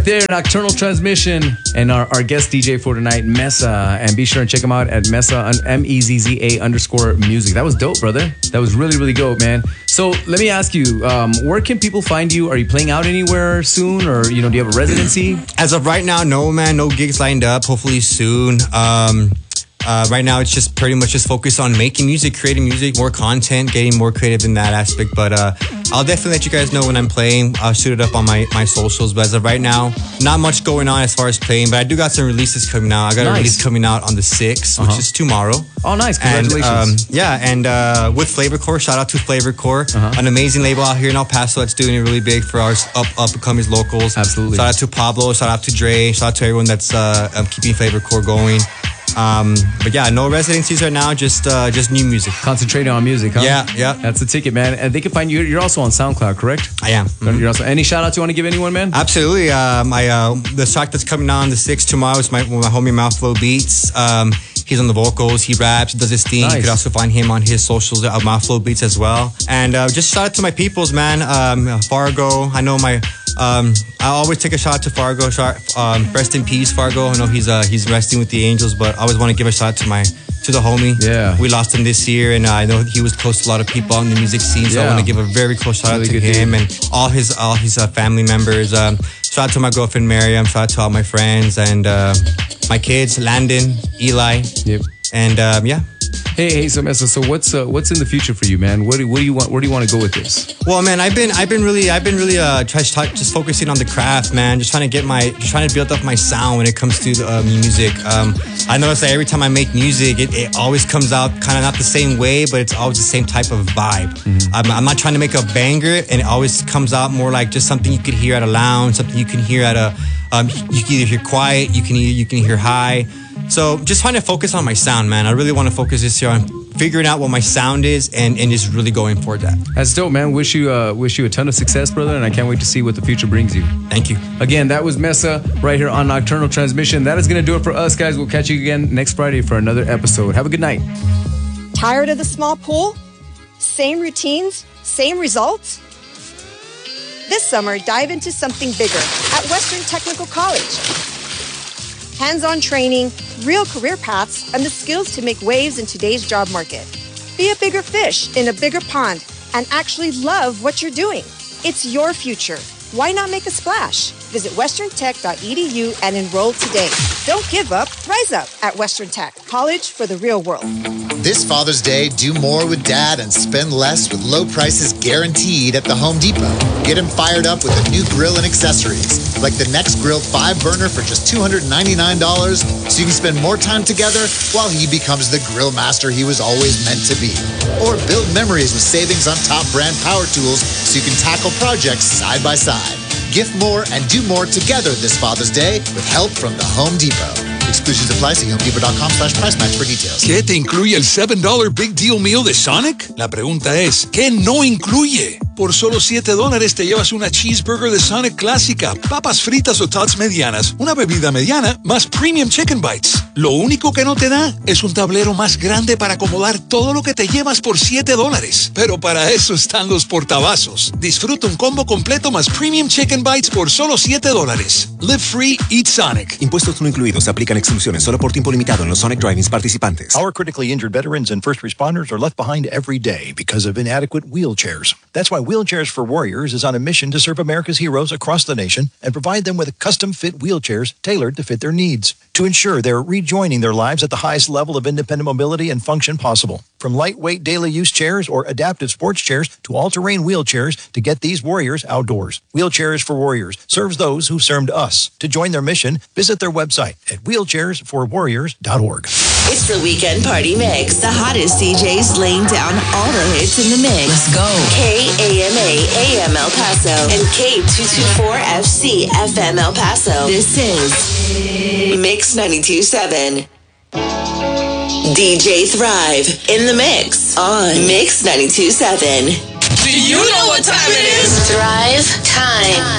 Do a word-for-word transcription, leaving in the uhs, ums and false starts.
There, Nocturnal Transmission, and our, our guest D J for tonight, Mezza, and be sure and check him out at Mezza, M E Z Z A underscore music. That was dope, brother. That was really, really dope, man. So let me ask you, um, where can people find you? Are you playing out anywhere soon, or you know, do you have a residency? As of right now, no, man, no gigs lined up. Hopefully soon. Um, Uh, right now, it's just pretty much just focused on making music, creating music, more content, getting more creative in that aspect. But uh, I'll definitely let you guys know when I'm playing. I'll shoot it up on my, my socials. But as of right now, not much going on as far as playing. But I do got some releases coming out. I got nice. a release coming out on the sixth, uh-huh. which is tomorrow. Oh, nice. Congratulations. And, um, yeah, and uh, with Flavorcore, shout out to Flavorcore, uh-huh. an amazing label out here in El Paso that's doing it really big for our up, up-and-coming locals. Absolutely. Shout out to Pablo. Shout out to Dre. Shout out to everyone that's uh, keeping Flavorcore going. Um, but yeah, no residencies right now, just uh, just new music. Concentrating on music, huh? Yeah, yeah. That's the ticket, man. And they can find you. You're also on SoundCloud, correct? I am. Mm-hmm. You're also, any shout outs you want to give anyone, man? Absolutely. Uh, my uh, the track that's coming out on the sixth tomorrow is my, my homie Mouthflow Beats. Um, he's on the vocals, he raps, he does his thing. Nice. You could also find him on his socials at Mouthflow Beats as well. And uh, just shout out to my peoples, man. Um, Fargo, I know my... Um, I always take a shout out to Fargo. Shout, um, rest in peace, Fargo. I know he's uh, he's resting with the angels, but I always want to give a shout out to my to the homie. Yeah, we lost him this year, and uh, I know he was close to a lot of people in the music scene. So yeah. I want to give a very close shout really out to him dude. and all his all his uh, family members. Um, shout out to my girlfriend Miriam. Shout out to all my friends and uh, my kids, Landon, Eli. Yep. And um, yeah. Hey, hey, so Mezza, so what's uh, what's in the future for you, man? What do what do you want? Where do you want to go with this? Well, man, I've been I've been really I've been really uh try, try, just focusing on the craft, man. Just trying to get my just trying to build up my sound when it comes to the, uh, music. Um, I notice that every time I make music, it, it always comes out kind of not the same way, but it's always the same type of vibe. Mm-hmm. I'm, I'm not trying to make a banger, and it always comes out more like just something you could hear at a lounge, something you can hear at a um, you can either hear quiet, you can either, you can hear high. So just trying to focus on my sound, man. I really want to focus this year on figuring out what my sound is and, and just really going for that. That's dope, man. Wish you uh, wish you a ton of success, brother, and I can't wait to see what the future brings you. Thank you. Again, that was Mezza right here on Nocturnal Transmission. That is going to do it for us, guys. We'll catch you again next Friday for another episode. Have a good night. Tired of the small pool? Same routines? Same results? This summer, dive into something bigger at Western Technical College. Hands-on training, real career paths, and the skills to make waves in today's job market. Be a bigger fish in a bigger pond and actually love what you're doing. It's your future. Why not make a splash? Visit western tech dot e d u and enroll today. Don't give up, rise up at Western Tech, college for the real world. This Father's Day, do more with Dad and spend less with low prices guaranteed at the Home Depot. Get him fired up with a new grill and accessories, like the Next Grill five burner for just two hundred ninety-nine dollars, so you can spend more time together while he becomes the grill master he was always meant to be. Or build memories with savings on top brand power tools so you can tackle projects side by side. Gift more and do more together this Father's Day with help from the Home Depot. Exclusions apply. See home depot dot com slash price match for details. ¿Qué te incluye el seven dollar Big Deal Meal de Sonic? La pregunta es, ¿qué no incluye? Por solo siete dólares te llevas una cheeseburger de Sonic clásica, papas fritas o tots medianas, una bebida mediana, más premium chicken bites. Lo único que no te da es un tablero más grande para acomodar todo lo que te llevas por siete dólares. Pero para eso están los portavasos. Disfruta un combo completo más premium chicken bites por solo siete dólares. Live free, eat Sonic. Impuestos no incluidos. Se aplican exclusiones solo por tiempo limitado en los Sonic Drive-ins participantes. Our critically injured veterans and first responders are left behind every day because of inadequate wheelchairs. That's why Wheelchairs for Warriors is on a mission to serve America's heroes across the nation and provide them with custom-fit wheelchairs tailored to fit their needs to ensure they're rejoining their lives at the highest level of independent mobility and function possible. From lightweight daily use chairs or adaptive sports chairs to all-terrain wheelchairs to get these warriors outdoors. Wheelchairs for Warriors serves those who served us. To join their mission, visit their website at wheelchairs for warriors dot org. It's the Weekend Party Mix. The hottest D Js laying down all the hits in the mix. Let's go. K A M A A M El Paso and K two twenty-four F C F M El Paso. This is Mix ninety-two point seven. D J Thrive in the mix on Mix ninety-two point seven. Do you know what time it is? Thrive time.